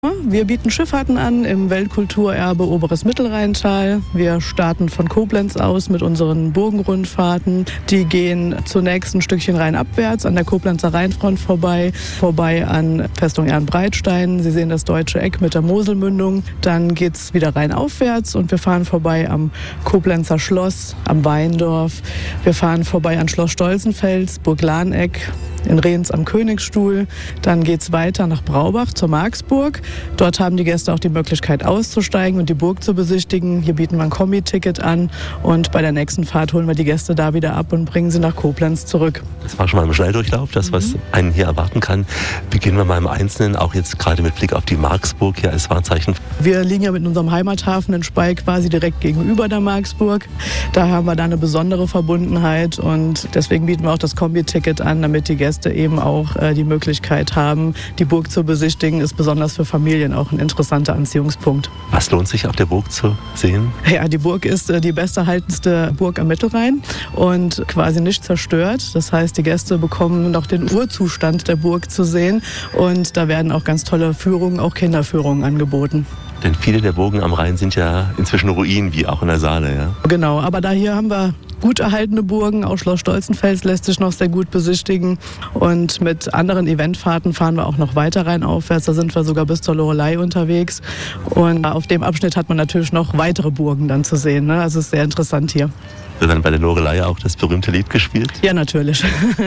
Wir bieten Schifffahrten an im Weltkulturerbe Oberes Mittelrheintal. Wir starten von Koblenz aus mit unseren Burgenrundfahrten. Die gehen zunächst ein Stückchen rheinabwärts an der Koblenzer Rheinfront vorbei an Festung Ehrenbreitstein. Sie sehen das Deutsche Eck mit der Moselmündung. Dann geht's wieder rheinaufwärts und wir fahren vorbei am Koblenzer Schloss, am Weindorf. Wir fahren vorbei an Schloss Stolzenfels, Burg Lahneck, in Rehns am Königsstuhl. Dann geht's weiter nach Braubach zur Marksburg. Dort haben die Gäste auch die Möglichkeit auszusteigen und die Burg zu besichtigen. Hier bieten wir ein Kombi-Ticket an und bei der nächsten Fahrt holen wir die Gäste da wieder ab und bringen sie nach Koblenz zurück. Das war schon mal im Schnelldurchlauf, das was einen hier erwarten kann. Beginnen wir mal im Einzelnen, auch jetzt gerade mit Blick auf die Marksburg hier als Wahrzeichen. Wir liegen ja mit unserem Heimathafen in Spey quasi direkt gegenüber der Marksburg. Da haben wir da eine besondere Verbundenheit und deswegen bieten wir auch das Kombi-Ticket an, damit die Gäste eben auch die Möglichkeit haben, die Burg zu besichtigen. Ist besonders für Familien auch ein interessanter Anziehungspunkt. Was lohnt sich auf der Burg zu sehen? Ja, die Burg ist die besterhaltenste Burg am Mittelrhein und quasi nicht zerstört. Das heißt, die Gäste bekommen noch den Urzustand der Burg zu sehen und da werden auch ganz tolle Führungen, auch Kinderführungen angeboten. Denn viele der Burgen am Rhein sind ja inzwischen Ruinen, wie auch in der Saale, ja? Genau, aber da hier haben wir gut erhaltene Burgen. Auch Schloss Stolzenfels lässt sich noch sehr gut besichtigen. Und mit anderen Eventfahrten fahren wir auch noch weiter rheinaufwärts. Da sind wir sogar bis zur Loreley unterwegs. Und auf dem Abschnitt hat man natürlich noch weitere Burgen dann zu sehen, ne? Also es ist sehr interessant hier. Wird dann bei der Loreley auch das berühmte Lied gespielt? Ja, natürlich.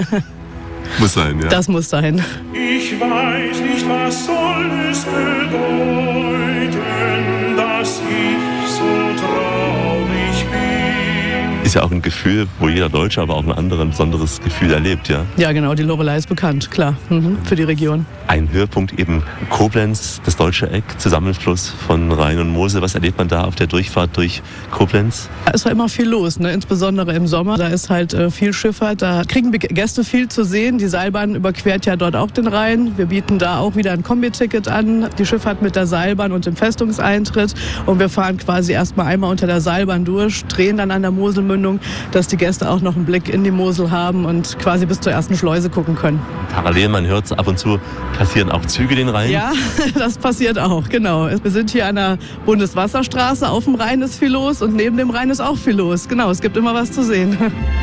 Muss sein, ja? Das muss sein. Ich weiß nicht, was soll es bedeuten, dass ich so traurig bin. Ist ja auch ein Gefühl, wo jeder Deutsche aber auch ein anderes besonderes Gefühl erlebt, ja? Ja, genau, die Loreley ist bekannt, klar, für die Region. Ein Höhepunkt eben Koblenz, das Deutsche Eck, Zusammenfluss von Rhein und Mosel. Was erlebt man da auf der Durchfahrt durch Koblenz? Da ist ja immer viel los, ne? Insbesondere im Sommer. Da ist halt viel Schifffahrt, da kriegen Gäste viel zu sehen. Die Seilbahn überquert ja dort auch den Rhein. Wir bieten da auch wieder ein Kombi-Ticket an, die Schifffahrt mit der Seilbahn und dem Festungseintritt. Und wir fahren quasi erstmal einmal unter der Seilbahn durch, drehen dann an der Moselmündung, dass die Gäste auch noch einen Blick in die Mosel haben und quasi bis zur ersten Schleuse gucken können. Parallel, man hört es ab und zu, passieren auch Züge den Rhein? Ja, das passiert auch, genau. Wir sind hier an der Bundeswasserstraße, auf dem Rhein ist viel los und neben dem Rhein ist auch viel los. Genau, es gibt immer was zu sehen.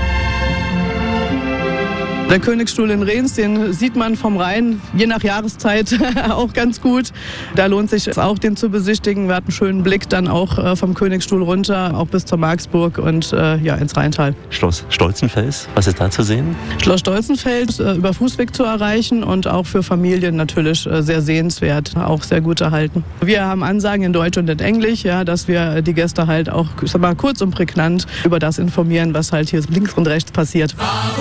Der Königsstuhl in Rehns, den sieht man vom Rhein, je nach Jahreszeit auch ganz gut. Da lohnt sich auch, den zu besichtigen. Wir hatten einen schönen Blick dann auch vom Königsstuhl runter, auch bis zur Marksburg und ins Rheintal. Schloss Stolzenfels, was ist da zu sehen? Schloss Stolzenfels über Fußweg zu erreichen und auch für Familien natürlich sehr sehenswert, auch sehr gut erhalten. Wir haben Ansagen in Deutsch und in Englisch, ja, dass wir die Gäste halt auch, ich sag mal, kurz und prägnant über das informieren, was halt hier links und rechts passiert.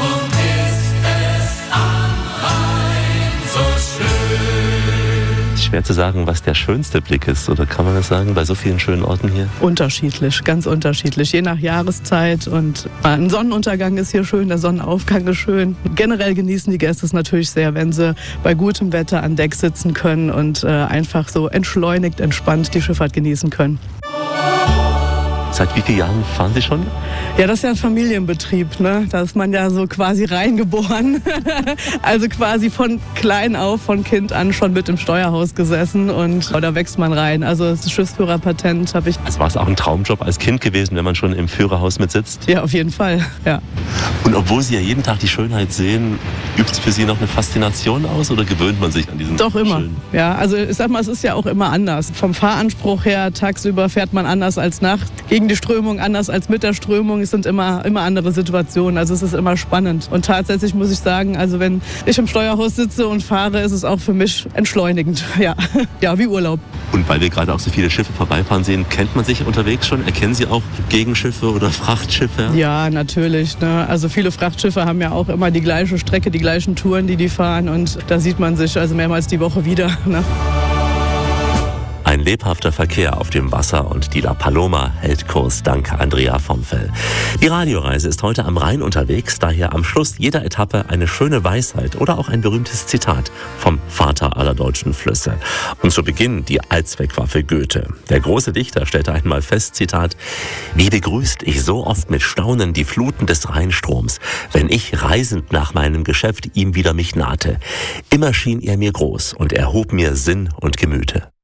Schwer zu sagen, was der schönste Blick ist, oder kann man das sagen, bei so vielen schönen Orten hier? Unterschiedlich, ganz unterschiedlich, je nach Jahreszeit. Und ein Sonnenuntergang ist hier schön, der Sonnenaufgang ist schön. Generell genießen die Gäste es natürlich sehr, wenn sie bei gutem Wetter an Deck sitzen können und einfach so entschleunigt, entspannt die Schifffahrt genießen können. Seit wie vielen Jahren fahren Sie schon? Ja, das ist ja ein Familienbetrieb, ne? Da ist man ja so quasi reingeboren. Also quasi von klein auf, von Kind an schon mit im Steuerhaus gesessen und da wächst man rein. Also das Schiffsführerpatent habe ich. Also war es auch ein Traumjob als Kind gewesen, wenn man schon im Führerhaus mit sitzt? Ja, auf jeden Fall, ja. Und obwohl Sie ja jeden Tag die Schönheit sehen, übt es für Sie noch eine Faszination aus oder gewöhnt man sich an diesen Doch immer, schönen? Ja. Also ich sag mal, es ist ja auch immer anders. Vom Fahranspruch her, tagsüber fährt man anders als Nacht. Gegen die Strömung anders als mit der Strömung. Es sind immer andere Situationen. Also es ist immer spannend. Und tatsächlich muss ich sagen, also wenn ich im Steuerhaus sitze und fahre, ist es auch für mich entschleunigend. Ja, ja, wie Urlaub. Und weil wir gerade auch so viele Schiffe vorbeifahren sehen, kennt man sich unterwegs schon? Erkennen Sie auch Gegenschiffe oder Frachtschiffe? Ja, natürlich, ne? Also viele Frachtschiffe haben ja auch immer die gleiche Strecke, die gleichen Touren, die fahren. Und da sieht man sich also mehrmals die Woche wieder, ne? Ein lebhafter Verkehr auf dem Wasser und die La Paloma hält Kurs dank Andrea Vomfell. Die Radioreise ist heute am Rhein unterwegs, daher am Schluss jeder Etappe eine schöne Weisheit oder auch ein berühmtes Zitat vom Vater aller deutschen Flüsse. Und zu Beginn die Allzweckwaffe Goethe. Der große Dichter stellte einmal fest, Zitat: Wie begrüßt ich so oft mit Staunen die Fluten des Rheinstroms, wenn ich reisend nach meinem Geschäft ihm wieder mich nahte. Immer schien er mir groß und erhob mir Sinn und Gemüte.